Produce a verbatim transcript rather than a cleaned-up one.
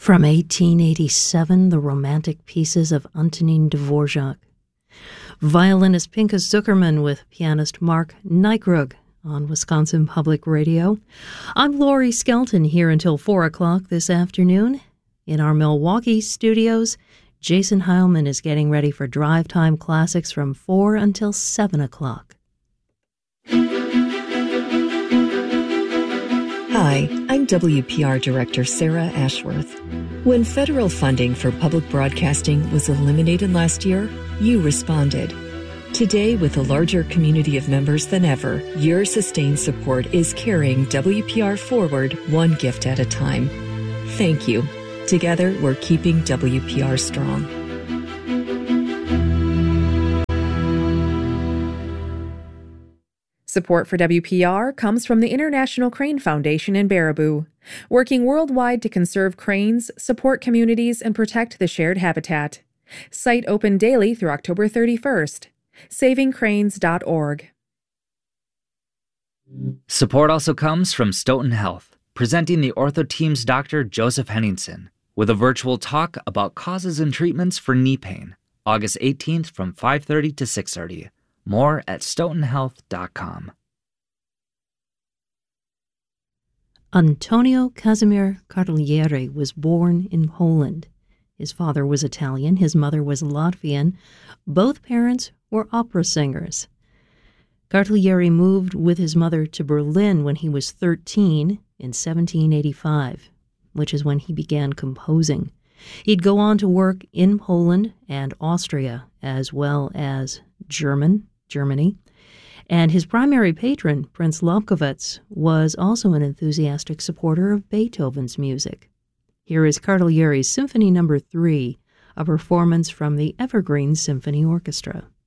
From eighteen eighty-seven, the Romantic Pieces of Antonin Dvorak. Violinist Pinka Zuckerman with pianist Mark Nykrug on Wisconsin Public Radio. I'm Lori Skelton here until four o'clock this afternoon. In our Milwaukee studios, Jason Heilman is getting ready for Drive Time Classics from four until seven o'clock. Hi, I'm W P R Director Sarah Ashworth. When federal funding for public broadcasting was eliminated last year, you responded. Today, with a larger community of members than ever, your sustained support is carrying W P R forward one gift at a time. Thank you. Together, we're keeping W P R strong. Support for W P R comes from the International Crane Foundation in Baraboo, working worldwide to conserve cranes, support communities, and protect the shared habitat. Site open daily through October thirty-first. saving cranes dot org. Support also comes from Stoughton Health, presenting the Ortho Team's Doctor Joseph Henningsen with a virtual talk about causes and treatments for knee pain, August eighteenth from five thirty to six thirty. More at stoughton health dot com. Antonio Casimir Carlieri was born in Poland. His father was Italian, his mother was Latvian. Both parents were opera singers. Carlieri moved with his mother to Berlin when he was thirteen in seventeen eighty-five, which is when he began composing. He'd go on to work in Poland and Austria, as well as German, Germany. And his primary patron, Prince Lobkowitz, was also an enthusiastic supporter of Beethoven's music. Here is Carlieri's Symphony Number Three, a performance from the Evergreen Symphony Orchestra.